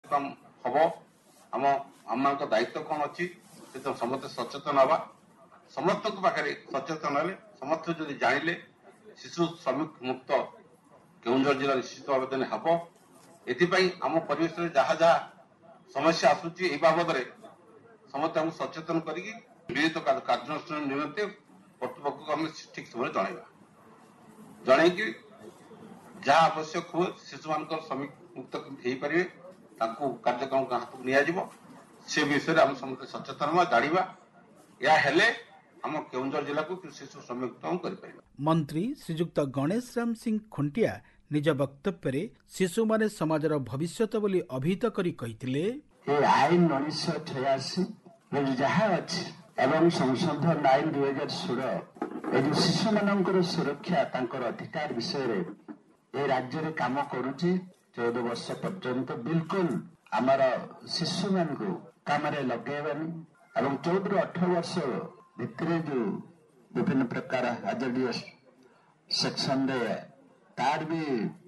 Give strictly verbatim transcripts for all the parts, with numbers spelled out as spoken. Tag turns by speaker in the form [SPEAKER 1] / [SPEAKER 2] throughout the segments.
[SPEAKER 1] कम हम आम आम दायित्व कौन अच्छी तो समस्त सचेतन हवा समस्त पाखे सचेतन हेले समस्त जब जानिले शिशु श्रमिक मुक्त केउंझर जिला निश्चित भाव दिन हम एपाई आम परिवेश जहाँ जहाँ समस्या आसूची ए बाबद समस्त आम सचेतन करी विहित कार्यानुष्ठान निमंते कर्तृपक्ष को आम ठीक समय जनवा जन जहाँ आवश्यक हुए शिशु मान श्रमिक मुक्त हो पारे कार्यक्रम हाथ को निया से विषय आम समस्त सचेतन हुआ जाना या हेले आम केउंझर जिला को शिशु श्रमिक कर
[SPEAKER 2] मंत्री श्रीजुक्त गणेश राम सिंह खुंटिया निज वक्तव्य शिशु माने समाजर भविष्यत बोली अभिहित करी कहिथिले
[SPEAKER 3] आईन उन्नीस छियासी जहाँ अच्छी एवं संशोधन आईन दुई हजार षोल शिशु मान सुरक्षा अधिकार विषय ए राज्य में काम करुच्ची चौदह वर्ष पर्यंत बिल्कुल आमर शिशु मान को काम लगेबानी एवं चौदह अठारह वर्ष भितर जो विभिन्न प्रकार हाजरियस सेक्शन तार भी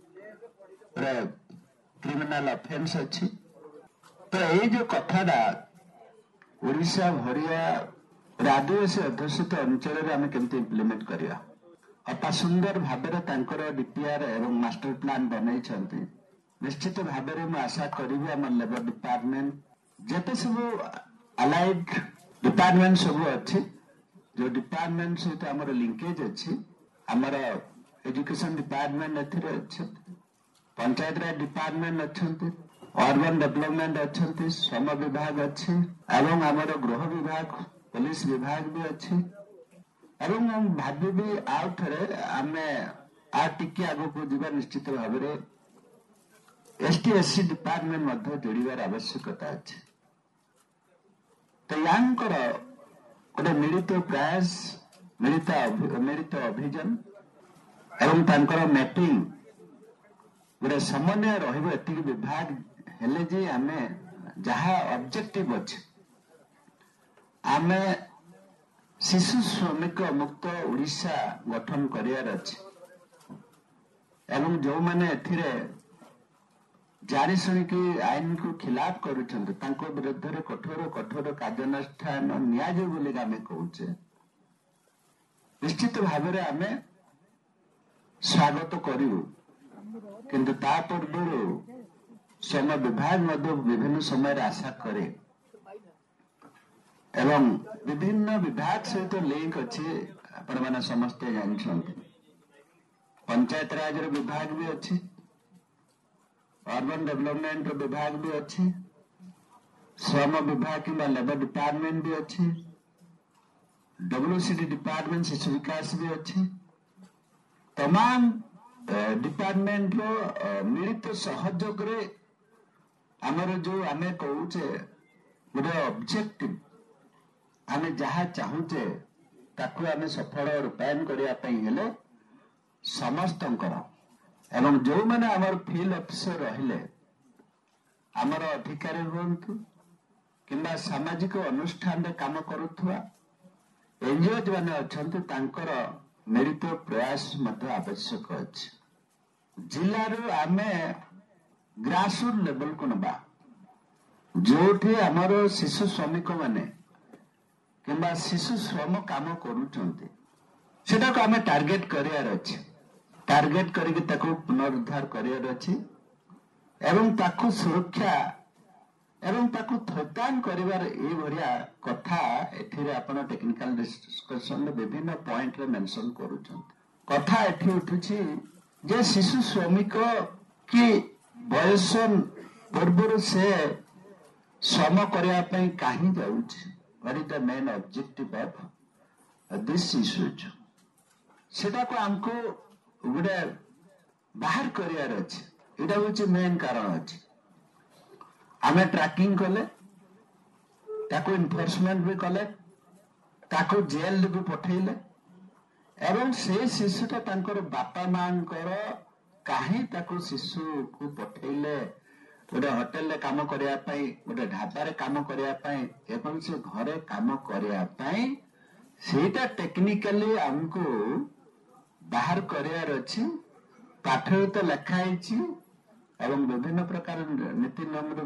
[SPEAKER 3] क्रिमिनाल अफेन्स अच्छी तो ये जो कथाटा ओडिशा भरिया आदिवासी अध्युषित अंचल आम केमती इम्प्लीमेंट करवा अपा सुंदर भाव डीपीआर एवं मास्टर प्लान बनई निश्चित भाव में आशा करी आम लेबर डिपार्टमेंट जिते सब अलाइड डिपार्टमेंट सब अच्छी जो डिपार्टमेंट सहित आम लिंकेज अच्छी आमर एजुकेशन डिपार्टमेंट अच्छे पंचायत राज डिपार्टमेंट अच्छा अर्बन डेवलपमेंट अच्छा श्रम विभाग अच्छे एवं आमर गृह विभाग पुलिस विभाग भी अच्छी एवं हम भावी आउ थे आम आ टिके आग को जीवा निश्चित भाव में एसटी एससी डिपार्टमेंट जोड़ार आवश्यकता अच्छे तो यांकर गोटे मिलित प्रयास मिलित मिलित अभियान एवं तांकर मैपिंग गोटे समन्वय रही विभाग हेले जे आम जहाँ ऑब्जेक्टिव अच्छे आम शिशु श्रमिक मुक्त ओडिशा गठन करार अच्छे एवं जो मैंने एथिरे जारी शुणिकी आईन को खिलाफ करुँच विरुद्ध में कठोर कठोर कार्यानुष्ठान नियाजो बोली आम कहे निश्चित भाव में आम स्वागत करूँ किंतु ता पूर्व श्रम विभाग विभिन्न समय आशा करे एवं विभिन्न विभाग सहित लिंक अच्छी आपण मैंने समस्ते जानते पंचायत राज विभाग भी अच्छी अर्बन डेवलपमेंट विभाग भी अच्छी श्रम विभाग कि लेबर डिपार्टमेंट भी अच्छी डब्ल्यूसीडी डिपार्टमेंट शिशु विकास भी अच्छी तमाम डिपार्टमेंट रो मिलित सहयोग रे आमर जो आम कहूचे गोटे ऑब्जेक्टिव आम जहाँ चाहूचे ताकू आम सफल रूपायन करने समस्त एवं जो मैंने आमर फील्ड ऑफिसर रहिले आमर अधिकारी हूँ कि सामाजिक अनुष्ठान रे काम करुवा एनजीओ जो मैंने अच्छा मिलित प्रयास आवश्यक अच्छे जिलू आम ग्रासरूट लेवल को नवा जो आमर शिशु श्रमिक माने कि शिशु श्रम काम करुँच आम टार्गेट करार अच्छे टार्गेट करके ताको पुनरुद्धार करार अच्छे एवं ताको सुरक्षा एवं ताको थैतान करिवार ए भरिया कथा एथिरे आपण टेक्निकल डिस्कशन में विभिन्न पॉइंट रे मेंशन करूछन कथा एथि उठुछि जे शिशु श्रमिक की बयस पूर्व से श्रम करने पई काहे जाउछि what is the main objective of this issues सेटा को हमको गोटे बाहर करार अच्छे यहाँ हूँ मेन कारण अच्छे आम ट्रैकिंग कले ताको इनफोर्समेंट भी कले ताको जेल भी पठेले एवं से शिशुटा तांकर बापा मांकर काहे ताको शिशु को पठेले गोटे होटेल रे काम करिया पई गोटे ढाबा रे काम करिया पई एवं से घरे काम करिया पई सेटा टेक्निकली हमको बाहर करार अच्छी पाठ तो लिखाई एवं विभिन्न प्रकार नीति नियम